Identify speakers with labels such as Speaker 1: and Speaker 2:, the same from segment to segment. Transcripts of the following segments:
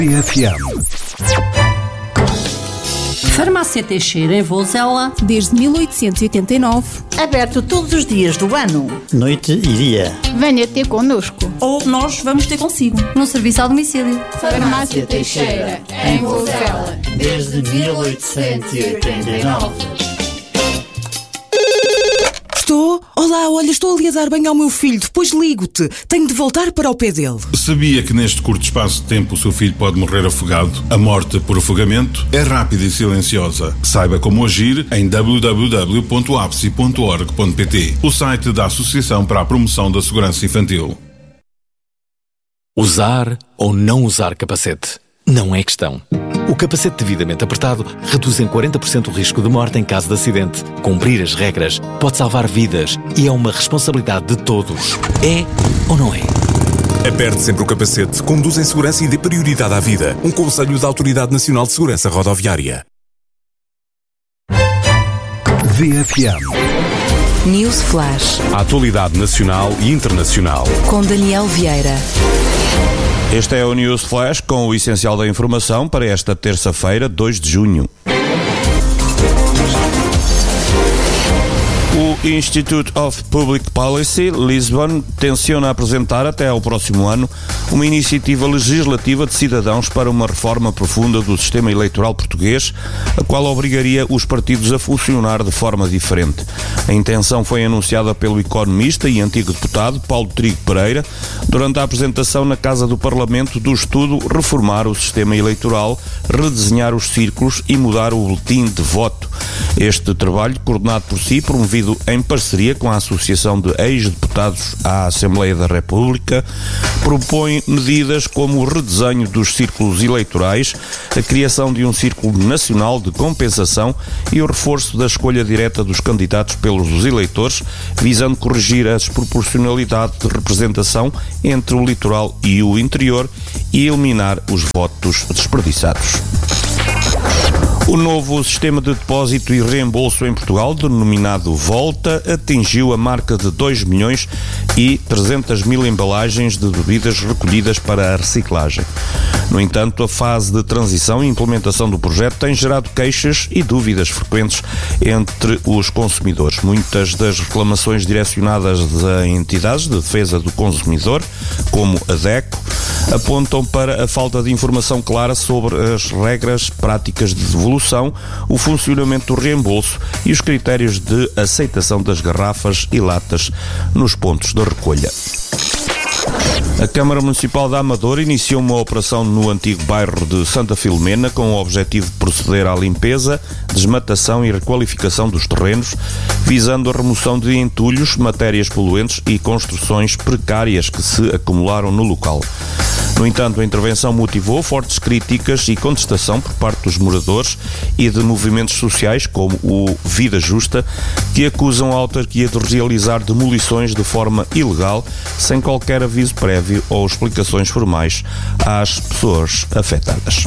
Speaker 1: FM.
Speaker 2: Farmácia Teixeira, em Vozela,
Speaker 3: desde 1889.
Speaker 4: Aberto todos os dias do ano.
Speaker 5: Noite e dia.
Speaker 3: Venha ter connosco.
Speaker 2: ou nós vamos ter consigo, no serviço ao domicílio.
Speaker 3: Farmácia Teixeira, em Vozela,
Speaker 5: desde 1889.
Speaker 6: Estou? Olá, olha, estou ali a dar banho ao meu filho, depois ligo-te. Tenho de voltar para o pé dele.
Speaker 7: Sabia que neste curto espaço de tempo o seu filho pode morrer afogado? A morte por afogamento é rápida e silenciosa. Saiba como agir em www.apsi.org.pt, o site da Associação para a Promoção da Segurança Infantil.
Speaker 8: Usar ou não usar capacete não é questão. O capacete devidamente apertado reduz em 40% o risco de morte em caso de acidente. Cumprir as regras pode salvar vidas e é uma responsabilidade de todos. É ou não é?
Speaker 9: Aperte sempre o capacete, conduz em segurança e dê prioridade à vida. Um conselho da Autoridade Nacional de Segurança Rodoviária.
Speaker 1: VFM.
Speaker 10: News Flash.
Speaker 9: A atualidade nacional e internacional.
Speaker 10: Com Daniel Vieira.
Speaker 11: Este é o News Flash com o essencial da informação para esta terça-feira, 2 de junho. O Institute of Public Policy, Lisbon, tenciona apresentar até ao próximo ano uma iniciativa legislativa de cidadãos para uma reforma profunda do sistema eleitoral português, a qual obrigaria os partidos a funcionar de forma diferente. A intenção foi anunciada pelo economista e antigo deputado Paulo Trigo Pereira durante a apresentação na Casa do Parlamento do estudo Reformar o Sistema Eleitoral, Redesenhar os Círculos e Mudar o Boletim de Voto. Este trabalho, coordenado por si, promovido em parceria com a Associação de Ex-Deputados à Assembleia da República, propõe medidas como o redesenho dos círculos eleitorais, a criação de um círculo nacional de compensação e o reforço da escolha direta dos candidatos pelos eleitores, visando corrigir a desproporcionalidade de representação entre o litoral e o interior e eliminar os votos desperdiçados. O novo sistema de depósito e reembolso em Portugal, denominado Volta, atingiu a marca de 2.300.000 embalagens de bebidas recolhidas para a reciclagem. No entanto, a fase de transição e implementação do projeto tem gerado queixas e dúvidas frequentes entre os consumidores. Muitas das reclamações direcionadas a entidades de defesa do consumidor, como a DECO, apontam para a falta de informação clara sobre as regras práticas de devolução, o funcionamento do reembolso e os critérios de aceitação das garrafas e latas nos pontos de recolha. A Câmara Municipal da Amadora iniciou uma operação no antigo bairro de Santa Filomena com o objetivo de proceder à limpeza, desmatação e requalificação dos terrenos, visando a remoção de entulhos, matérias poluentes e construções precárias que se acumularam no local. No entanto, a intervenção motivou fortes críticas e contestação por parte dos moradores e de movimentos sociais como o Vida Justa, que acusam a autarquia de realizar demolições de forma ilegal, sem qualquer aviso prévio ou explicações formais às pessoas afetadas.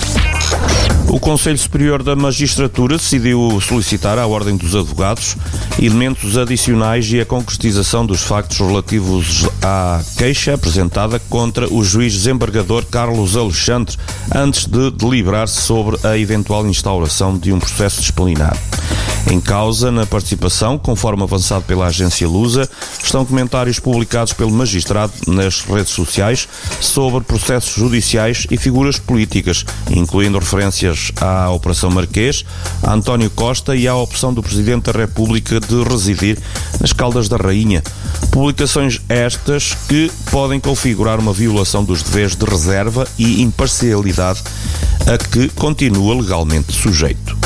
Speaker 11: O Conselho Superior da Magistratura decidiu solicitar à Ordem dos Advogados elementos adicionais e a concretização dos factos relativos à queixa apresentada contra o juiz desembargador Carlos Alexandre antes de deliberar-se sobre a eventual instauração de um processo disciplinar. Em causa, na participação, conforme avançado pela agência Lusa, estão comentários publicados pelo magistrado nas redes sociais sobre processos judiciais e figuras políticas, incluindo referências à Operação Marquês, a António Costa e à opção do Presidente da República de residir nas Caldas da Rainha. Publicações estas que podem configurar uma violação dos deveres de reserva e imparcialidade a que continua legalmente sujeito.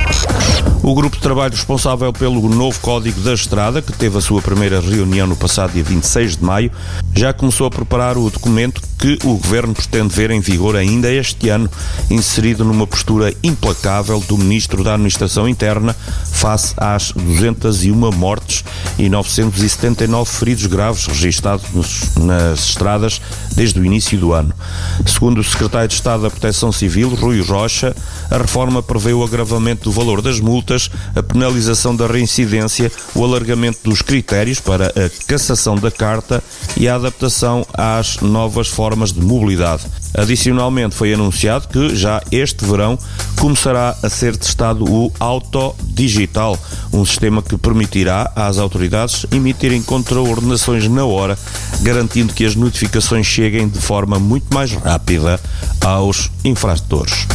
Speaker 11: O grupo de trabalho responsável pelo novo Código da Estrada, que teve a sua primeira reunião no passado dia 26 de maio, já começou a preparar o documento que o Governo pretende ver em vigor ainda este ano, inserido numa postura implacável do Ministro da Administração Interna face às 201 mortes e 979 feridos graves registados nas estradas desde o início do ano. Segundo o Secretário de Estado da Proteção Civil, Rui Rocha, a reforma prevê o agravamento do valor das multas multas, a penalização da reincidência, o alargamento dos critérios para a cassação da carta e a adaptação às novas formas de mobilidade. Adicionalmente, foi anunciado que já este verão começará a ser testado o Auto Digital, um sistema que permitirá às autoridades emitirem contraordenações na hora, garantindo que as notificações cheguem de forma muito mais rápida aos infratores.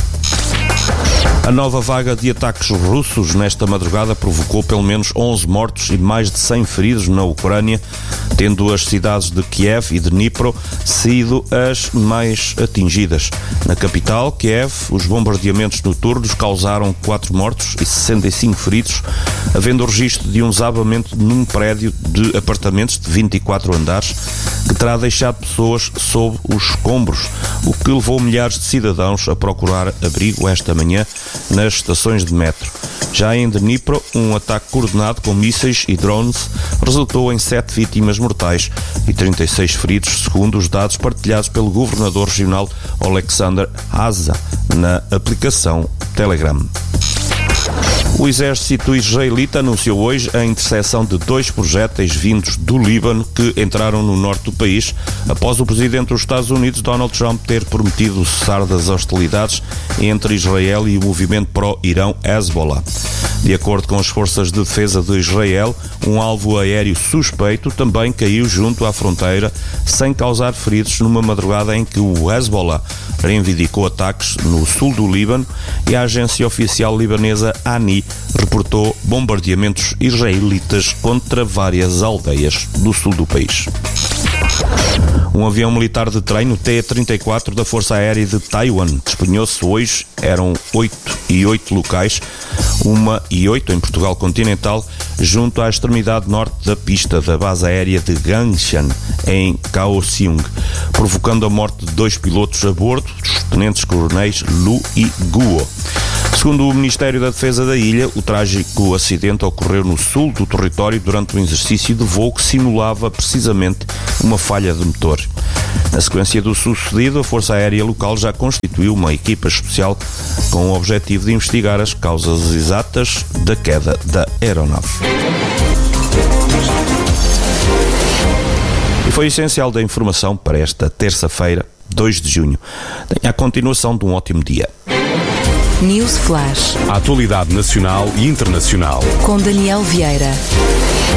Speaker 11: A nova vaga de ataques russos nesta madrugada provocou pelo menos 11 mortos e mais de 100 feridos na Ucrânia, tendo as cidades de Kiev e de Dnipro sido as mais atingidas. Na capital, Kiev, os bombardeamentos noturnos causaram 4 mortos e 65 feridos, havendo o registro de um desabamento num prédio de apartamentos de 24 andares, que terá deixado pessoas sob os escombros, o que levou milhares de cidadãos a procurar abrigo esta manhã nas estações de metro. Já em Dnipro, um ataque coordenado com mísseis e drones resultou em 7 vítimas mortais e 36 feridos, segundo os dados partilhados pelo governador regional Oleksandr Aza na aplicação Telegram. O exército israelita anunciou hoje a interseção de 2 projéteis vindos do Líbano que entraram no norte do país após o presidente dos Estados Unidos, Donald Trump, ter prometido o cessar das hostilidades entre Israel e o movimento pró-Irão Hezbollah. De acordo com as forças de defesa de Israel, um alvo aéreo suspeito também caiu junto à fronteira sem causar feridos numa madrugada em que o Hezbollah reivindicou ataques no sul do Líbano e a agência oficial libanesa ANI reportou bombardeamentos israelitas contra várias aldeias do sul do país. Um avião militar de treino T-34 da Força Aérea de Taiwan despenhou-se hoje. Eram 8 e 8 locais, 1 e 8 em Portugal continental, junto à extremidade norte da pista da base aérea de Gangshan, em Kaohsiung, provocando a morte de 2 pilotos a bordo, os tenentes-coronéis Lu e Guo. Segundo o Ministério da Defesa da ilha, o trágico acidente ocorreu no sul do território durante um exercício de voo que simulava precisamente uma falha de motor. Na sequência do sucedido, a Força Aérea local já constituiu uma equipa especial com o objetivo de investigar as causas exatas da queda da aeronave. E foi o essencial da informação para esta terça-feira, 2 de junho. Tenha a continuação de um ótimo dia.
Speaker 10: News Flash.
Speaker 9: A atualidade nacional e internacional.
Speaker 10: Com Daniel Vieira.